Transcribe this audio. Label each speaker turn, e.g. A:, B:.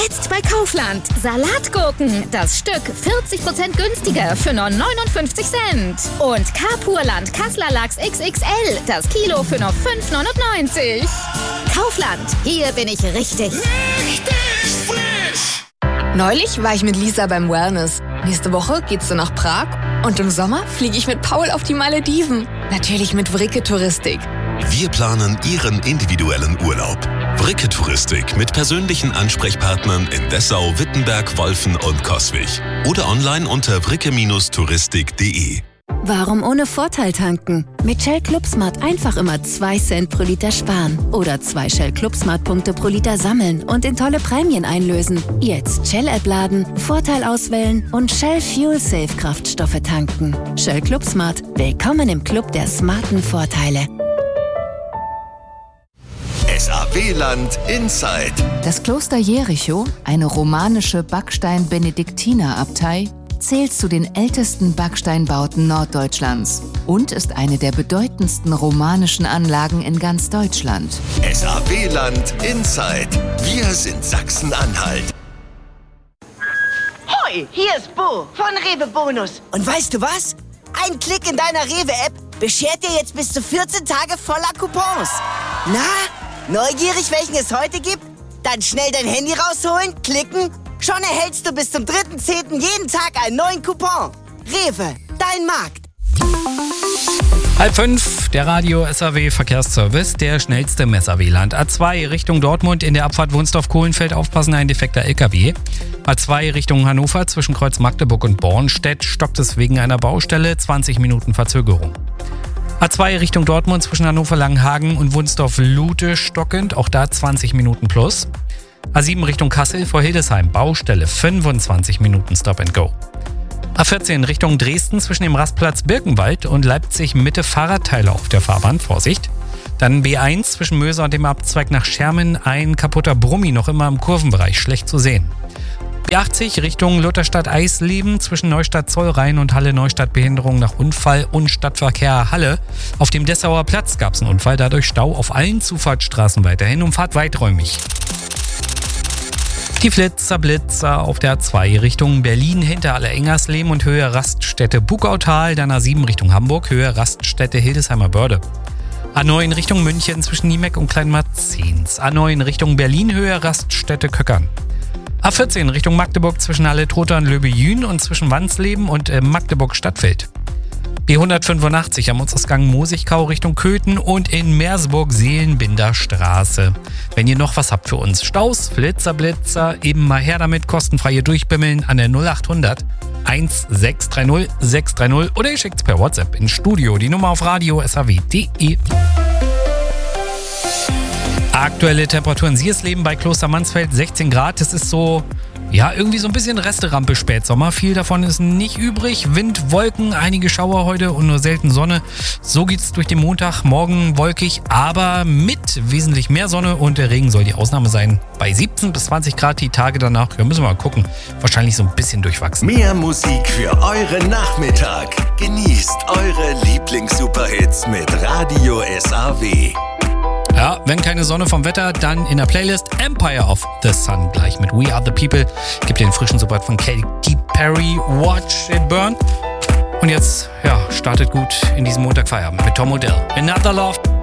A: Jetzt bei Kaufland. Salatgurken. Das Stück 40% günstiger für nur 59 Cent. Und Carpurland Kasseler Lachs XXL. Das Kilo für nur 5,99. Kaufland. Hier bin ich richtig.
B: Richtig frisch.
C: Neulich war ich mit Lisa beim Wellness. Nächste Woche geht's dann nach Prag. Und im Sommer fliege ich mit Paul auf die Malediven. Natürlich mit Vricke Touristik.
D: Wir planen Ihren individuellen Urlaub. Vricke Touristik mit persönlichen Ansprechpartnern in Dessau, Wittenberg, Wolfen und Coswig. Oder online unter vricke-touristik.de.
E: Warum ohne Vorteil tanken? Mit Shell ClubSmart einfach immer 2 Cent pro Liter sparen. Oder 2 Shell ClubSmart-Punkte pro Liter sammeln und in tolle Prämien einlösen. Jetzt Shell-App laden, Vorteil auswählen und Shell Fuel Safe Kraftstoffe tanken. Shell ClubSmart. Willkommen im Club der smarten Vorteile.
F: SAW-Land Inside.
G: Das Kloster Jericho, eine romanische Backstein-Benediktinerabtei, zählt zu den ältesten Backsteinbauten Norddeutschlands und ist eine der bedeutendsten romanischen Anlagen in ganz Deutschland.
F: SAW-Land Inside. Wir sind Sachsen-Anhalt.
H: Hoi, hier ist Bo von Rewe Bonus. Und weißt du was? Ein Klick in deiner Rewe-App beschert dir jetzt bis zu 14 Tage voller Coupons. Na, neugierig, welchen es heute gibt? Dann schnell dein Handy rausholen, klicken. Schon erhältst du bis zum 3.10. jeden Tag einen neuen Coupon. Rewe, dein Markt.
I: 4:30, der Radio SAW Verkehrsservice, der schnellste im SAW-Land. A2 Richtung Dortmund in der Abfahrt Wunsdorf-Kohlenfeld aufpassen, ein defekter LKW. A2 Richtung Hannover zwischen Kreuz Magdeburg und Bornstedt stockt es wegen einer Baustelle, 20 Minuten Verzögerung. A2 Richtung Dortmund zwischen Hannover-Langenhagen und Wunsdorf-Lute stockend, auch da 20 Minuten plus. A7 Richtung Kassel vor Hildesheim, Baustelle, 25 Minuten Stop and Go. A14 Richtung Dresden zwischen dem Rastplatz Birkenwald und Leipzig Mitte Fahrradteile auf der Fahrbahn, Vorsicht. Dann B1 zwischen Möser und dem Abzweig nach Schermen, ein kaputter Brummi noch immer im Kurvenbereich, schlecht zu sehen. B80 Richtung Lutherstadt-Eisleben zwischen Neustadt-Zollrhein und Halle-Neustadt Behinderung nach Unfall und Stadtverkehr Halle. Auf dem Dessauer Platz gab es einen Unfall, dadurch Stau auf allen Zufahrtsstraßen weiterhin und Fahrt weiträumig. Die Blitzer auf der A2 Richtung Berlin hinter Allerengersleben und Höhe Raststätte Bugautal, dann A7 Richtung Hamburg, Höhe Raststätte Hildesheimer Börde. A9 Richtung München zwischen Niemeck und Kleinmarzens. A9 Richtung Berlin, Höhe Raststätte Köckern. A14 Richtung Magdeburg zwischen Halle-Trotha und Löbe-Jün und zwischen Wansleben und Magdeburg-Stadtfeld. B185 am Ausgang Mosigkau Richtung Köthen und in Meersburg-Seelenbinder Straße. Wenn ihr noch was habt für uns, Staus, Blitzer, eben mal her damit, kostenfreie Durchbimmeln an der 0800 1630 630 oder ihr schickt's per WhatsApp ins Studio, die Nummer auf radio SAW.de. Aktuelle Temperaturen Siersleben bei Kloster Mansfeld 16 Grad. Das ist so, ja, irgendwie so ein bisschen Resterampe Spätsommer. Viel davon ist nicht übrig. Wind, Wolken, einige Schauer heute und nur selten Sonne. So geht's durch den Montag. Morgen wolkig, aber mit wesentlich mehr Sonne und der Regen soll die Ausnahme sein. Bei 17 bis 20 Grad die Tage danach. Ja, müssen wir mal gucken. Wahrscheinlich so ein bisschen durchwachsen.
F: Mehr Musik für euren Nachmittag. Genießt eure Lieblings-Superhits mit Radio SAW.
I: Ja, wenn keine Sonne vom Wetter, dann in der Playlist Empire of the Sun gleich mit We Are the People. Gibt den frischen Support von Katy Perry, Watch It Burn. Und jetzt, ja, startet gut in diesem Montag Feierabend mit Tom Odell. Another Love.